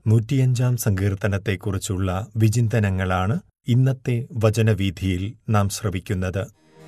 105 സങ്കീർത്തനത്തെക്കുറിച്ചുള്ള വിചിന്തനങ്ങളാണ് ഇന്നത്തെ വചനവീഥിയിൽ നാം ശ്രവിക്കുന്നത്.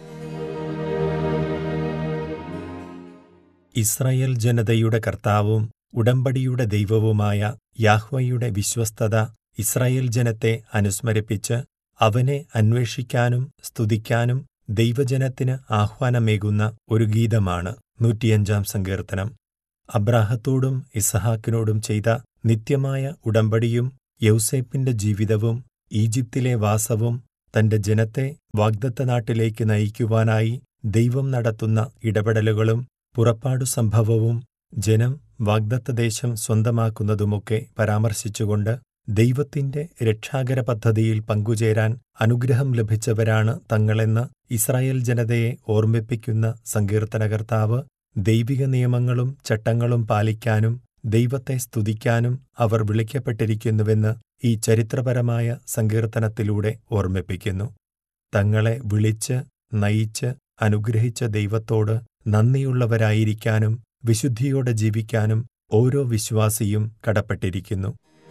ഇസ്രായേൽ ജനതയുടെ കർത്താവും ഉടമ്പടിയുടെ ദൈവവുമായ യാഹ്വയുടെ വിശ്വസ്തത ഇസ്രായേൽ ജനത്തെ അനുസ്മരിപ്പിച്ച് അവനെ അന്വേഷിക്കാനും സ്തുതിക്കാനും ദൈവജനത്തിന് ആഹ്വാനമേകുന്ന ഒരു ഗീതമാണ് 105 സങ്കീർത്തനം. അബ്രാഹത്തോടും ഇസഹാക്കിനോടും ചെയ്ത നിത്യമായ ഉടമ്പടിയും യൗസേപ്പിന്റെ ജീവിതവും ഈജിപ്തിലെ വാസവും തന്റെ ജനത്തെ വാഗ്ദത്തനാട്ടിലേക്ക് നയിക്കുവാനായി ദൈവം നടത്തുന്ന ഇടപെടലുകളും പുറപ്പാടു സംഭവവും ജനം വാഗ്ദത്തദേശം സ്വന്തമാക്കുന്നതുമൊക്കെ പരാമർശിച്ചുകൊണ്ട് ദൈവത്തിന്റെ രക്ഷാകര പദ്ധതിയിൽ പങ്കുചേരാൻ അനുഗ്രഹം ലഭിച്ചവരാണ് തങ്ങളെന്ന് ഇസ്രായേൽ ജനതയെ ഓർമ്മിപ്പിക്കുന്ന സങ്കീർത്തനകർത്താവ് ദൈവിക നിയമങ്ങളും ചട്ടങ്ങളും പാലിക്കാനും ദൈവത്തെ സ്തുതിക്കാനും അവർ വിളിക്കപ്പെട്ടിരിക്കുന്നുവെന്ന് ഈ ചരിത്രപരമായ സങ്കീർത്തനത്തിലൂടെ ഓർമ്മിപ്പിക്കുന്നു. തങ്ങളെ വിളിച്ച് നയിച്ച് അനുഗ്രഹിച്ച ദൈവത്തോട് നന്ദിയുള്ളവരായിരിക്കാനും വിശുദ്ധിയോടെ ജീവിക്കാനും ഓരോ വിശ്വാസിയും കടപ്പെട്ടിരിക്കുന്നു.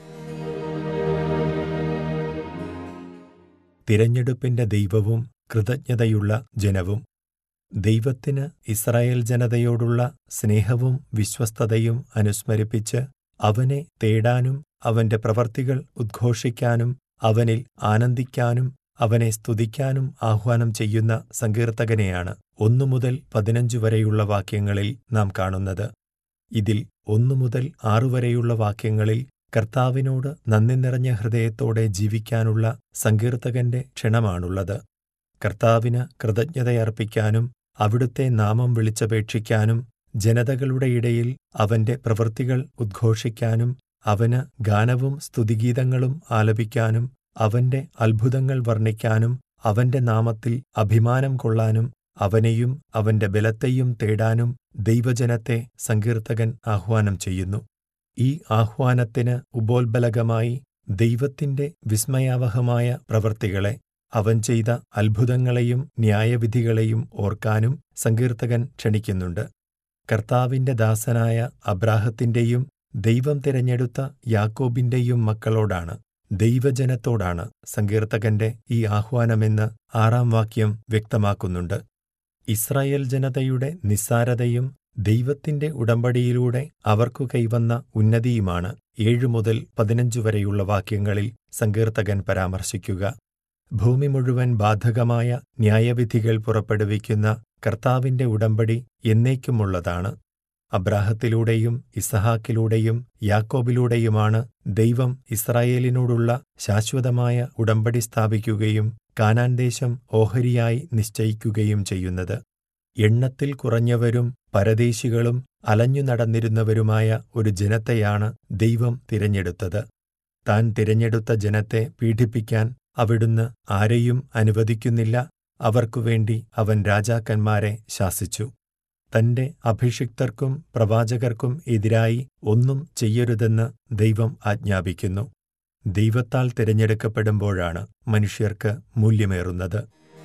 തിരഞ്ഞെടുപ്പിന്റെ ദൈവവും കൃതജ്ഞതയുള്ള ജനവും. ദൈവത്തിന് ഇസ്രായേൽ ജനതയോടുള്ള സ്നേഹവും വിശ്വസ്തതയും അനുസ്മരിപ്പിച്ച് അവനെ തേടാനും അവന്റെ പ്രവർത്തികൾ ഉദ്ഘോഷിക്കാനും അവനിൽ ആനന്ദിക്കാനും അവനെ സ്തുതിക്കാനും ആഹ്വാനം ചെയ്യുന്ന സങ്കീർത്തകനെയാണ് 1 മുതൽ 15 വരെയുള്ള വാക്യങ്ങളിൽ നാം കാണുന്നത്. ഇതിൽ 1 മുതൽ 6 വരെയുള്ള വാക്യങ്ങളിൽ കർത്താവിനോട് നന്ദി നിറഞ്ഞ ഹൃദയത്തോടെ ജീവിക്കാനുള്ള സങ്കീർത്തകന്റെ ക്ഷണമാണുള്ളത്. കർത്താവിന് കൃതജ്ഞതയർപ്പിക്കാനും അവിടുത്തെ നാമം വിളിച്ചപേക്ഷിക്കാനും ജനതകളുടെ ഇടയിൽ അവന്റെ പ്രവൃത്തികൾ ഉദ്ഘോഷിക്കാനും അവന് ഗാനവും സ്തുതിഗീതങ്ങളും ആലപിക്കാനും അവന്റെ അത്ഭുതങ്ങൾ വർണ്ണിക്കാനും അവന്റെ നാമത്തിൽ അഭിമാനം കൊള്ളാനും അവനെയും അവന്റെ ബലത്തെയും തേടാനും ദൈവജനത്തെ സങ്കീർത്തകൻ ആഹ്വാനം ചെയ്യുന്നു. ഈ ആഹ്വാനത്തിന് ഉപോത്ബലകമായി ദൈവത്തിന്റെ വിസ്മയാവഹമായ പ്രവൃത്തികളെ, അവൻ ചെയ്ത അത്ഭുതങ്ങളെയും ന്യായവിധികളെയും ഓർക്കാനും സങ്കീർത്തകൻ ക്ഷണിക്കുന്നുണ്ട്. കർത്താവിന്റെ ദാസനായ അബ്രാഹത്തിന്റെയും ദൈവം തിരഞ്ഞെടുത്ത യാക്കോബിന്റെയും മക്കളോടാണ്, ദൈവജനത്തോടാണ് സങ്കീർത്തകന്റെ ഈ ആഹ്വാനമെന്ന് 6-ാം വാക്യം വ്യക്തമാക്കുന്നുണ്ട്. ഇസ്രായേൽ ജനതയുടെ നിസ്സാരതയും ദൈവത്തിന്റെ ഉടമ്പടിയിലൂടെ അവർക്കു കൈവന്ന ഉന്നതിയുമാണ് 7 മുതൽ 15 വരെയുള്ള വാക്യങ്ങളിൽ സങ്കീർത്തകൻ പരാമർശിക്കുക. ഭൂമി മുഴുവൻ ബാധകമായ ന്യായവിധികൾ പുറപ്പെടുവിക്കുന്ന കർത്താവിന്റെ ഉടമ്പടി എന്നേക്കുമുള്ളതാണ്. അബ്രാഹത്തിലൂടെയും ഇസഹാക്കിലൂടെയും യാക്കോബിലൂടെയുമാണ് ദൈവം ഇസ്രായേലിനോടുള്ള ശാശ്വതമായ ഉടമ്പടി സ്ഥാപിക്കുകയും കാനാൻ ദേശം ഓഹരിയായി നിശ്ചയിക്കുകയും ചെയ്യുന്നത്. എണ്ണത്തിൽ കുറഞ്ഞവരും പരദേശികളും അലഞ്ഞു നടന്നിരുന്നവരുമായ ഒരു ജനത്തെയാണ് ദൈവം തിരഞ്ഞെടുത്തത്. താൻ തിരഞ്ഞെടുത്ത ജനത്തെ പീഡിപ്പിക്കാൻ അവിടുന്ന് ആരെയും അനുവദിക്കുന്നില്ല. അവർക്കുവേണ്ടി അവൻ രാജാക്കന്മാരെ ശാസിച്ചു. തന്റെ അഭിഷിക്തർക്കും പ്രവാചകർക്കും എതിരായി ഒന്നും ചെയ്യരുതെന്ന് ദൈവം ആജ്ഞാപിക്കുന്നു. ദൈവത്താൽ തിരഞ്ഞെടുക്കപ്പെടുമ്പോഴാണ് മനുഷ്യർക്ക് മൂല്യമേറുന്നത്.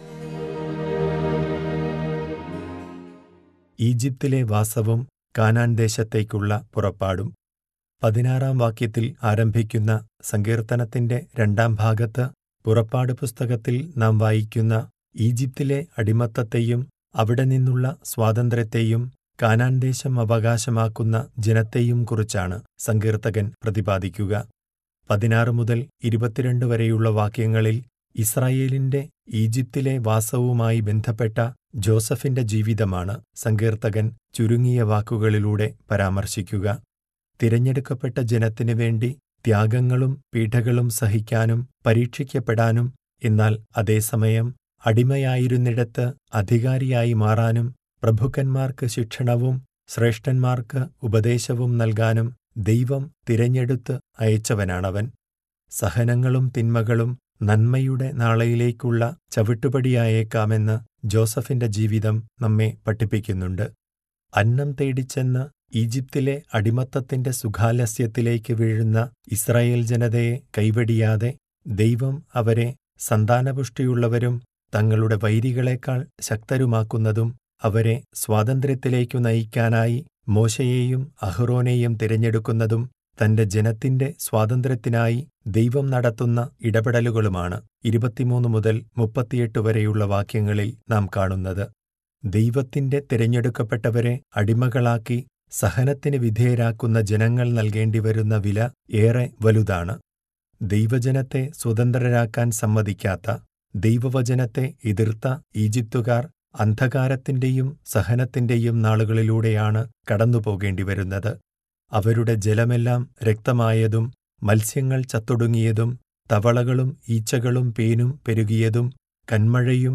ഈജിപ്തിലെ വാസവും കാനാൻ ദേശത്തേക്കുള്ള പുറപ്പാടും. 16-ാം വാക്യത്തിൽ ആരംഭിക്കുന്ന സങ്കീർത്തനത്തിന്റെ 2-ാം ഭാഗത്ത് പുറപ്പാട് പുസ്തകത്തിൽ നാം വായിക്കുന്ന ഈജിപ്തിലെ അടിമത്തത്തെയും അവിടെ നിന്നുള്ള സ്വാതന്ത്ര്യത്തെയും കാനാൻ ദേശം അവകാശമാക്കുന്ന ജനത്തെയും കുറിച്ചാണ് സങ്കീർത്തകൻ പ്രതിപാദിക്കുക. 16 മുതൽ 22 വരെയുള്ള വാക്യങ്ങളിൽ ഇസ്രായേലിന്റെ ഈജിപ്തിലെ വാസവുമായി ബന്ധപ്പെട്ട ജോസഫിന്റെ ജീവിതമാണ് സങ്കീർത്തകൻ ചുരുങ്ങിയ വാക്കുകളിലൂടെ പരാമർശിക്കുക. തിരഞ്ഞെടുക്കപ്പെട്ട ജനത്തിനു വേണ്ടി ത്യാഗങ്ങളും പീഡകളും സഹിക്കാനും പരീക്ഷിക്കപ്പെടാനും എന്നാൽ അതേസമയം അടിമയായിരുന്നിടത്ത് അധികാരിയായി മാറാനും പ്രഭുക്കന്മാർക്ക് ശിക്ഷണവും ശ്രേഷ്ഠന്മാർക്ക് ഉപദേശവും നൽകാനും ദൈവം തിരഞ്ഞെടുത്ത് അയച്ചവനാണവൻ. സഹനങ്ങളും തിന്മകളും നന്മയുടെ നാളയിലേക്കുള്ള ചവിട്ടുപടിയായേക്കാമെന്ന് ജോസഫിന്റെ ജീവിതം നമ്മെ പഠിപ്പിക്കുന്നുണ്ട്. അന്നം തേടിച്ചെന്ന് ഈജിപ്തിലെ അടിമത്തത്തിന്റെ സുഖാലസ്യത്തിലേക്ക് വീഴുന്ന ഇസ്രായേൽ ജനതയെ കൈവെടിയാതെ ദൈവം അവരെ സന്താനപുഷ്ടിയുള്ളവരും തങ്ങളുടെ വൈരികളെക്കാൾ ശക്തരുമാക്കുന്നതും അവരെ സ്വാതന്ത്ര്യത്തിലേക്കു നയിക്കാനായി മോശയെയും അഹ്റോനെയും തിരഞ്ഞെടുക്കുന്നതും തന്റെ ജനത്തിന്റെ സ്വാതന്ത്ര്യത്തിനായി ദൈവം നടത്തുന്ന ഇടപെടലുകളുമാണ് 23 മുതൽ 38 വരെയുള്ള വാക്യങ്ങളിൽ നാം കാണുന്നത്. ദൈവത്തിന്റെ തിരഞ്ഞെടുക്കപ്പെട്ടവരെ അടിമകളാക്കി സഹനത്തിന് വിധേയരാക്കുന്ന ജനങ്ങൾ നൽകേണ്ടിവരുന്ന വില ഏറെ വലുതാണ്. ദൈവജനത്തെ സ്വതന്ത്രരാക്കാൻ സമ്മതിക്കാത്ത, ദൈവവചനത്തെ എതിർത്ത ഈജിപ്തുകാർ അന്ധകാരത്തിന്റെയും സഹനത്തിന്റെയും നാളുകളിലൂടെയാണ് കടന്നുപോകേണ്ടിവരുന്നത്. അവരുടെ ജലമെല്ലാം രക്തമായതും മത്സ്യങ്ങൾ ചത്തൊടുങ്ങിയതും തവളകളും ഈച്ചകളും പേനും പെരുകിയതും കന്മഴയും